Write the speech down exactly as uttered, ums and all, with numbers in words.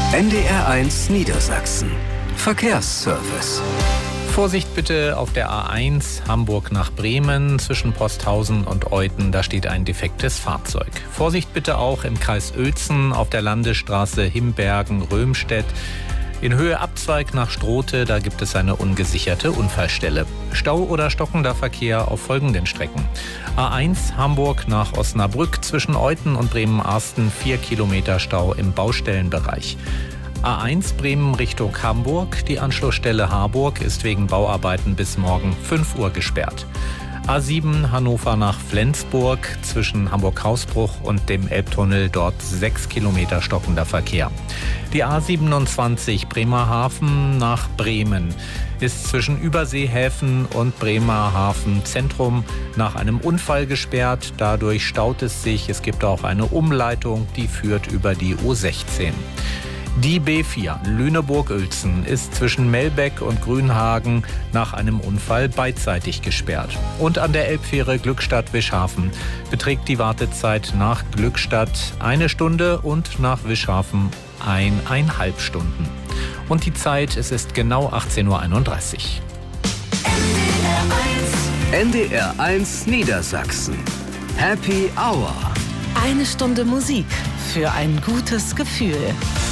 N D R eins Niedersachsen. Verkehrsservice. Vorsicht bitte auf der A eins Hamburg nach Bremen zwischen Posthausen und Euthen, da steht ein defektes Fahrzeug. Vorsicht bitte auch im Kreis Uelzen auf der Landesstraße Himbergen-Römstedt. In Höhe Abzweig nach Strote, da gibt es eine ungesicherte Unfallstelle. Stau oder stockender Verkehr auf folgenden Strecken. A eins Hamburg nach Osnabrück zwischen Euthen und Bremen-Arsten, vier Kilometer Stau im Baustellenbereich. A eins Bremen Richtung Hamburg, die Anschlussstelle Harburg ist wegen Bauarbeiten bis morgen fünf Uhr gesperrt. A sieben Hannover nach Flensburg zwischen Hamburg-Hausbruch und dem Elbtunnel, dort sechs Kilometer stockender Verkehr. Die A siebenundzwanzig Bremerhaven nach Bremen ist zwischen Überseehäfen und Bremerhaven Zentrum nach einem Unfall gesperrt. Dadurch staut es sich. Es gibt auch eine Umleitung, die führt über die U sechzehn. Die B vier Lüneburg-Uelzen ist zwischen Melbeck und Grünhagen nach einem Unfall beidseitig gesperrt. Und an der Elbfähre Glückstadt-Wischhafen beträgt die Wartezeit nach Glückstadt eine Stunde und nach Wischhafen eineinhalb Stunden. Und die Zeit, es ist genau achtzehn Uhr einunddreißig. N D R eins Niedersachsen. Happy Hour. Eine Stunde Musik für ein gutes Gefühl.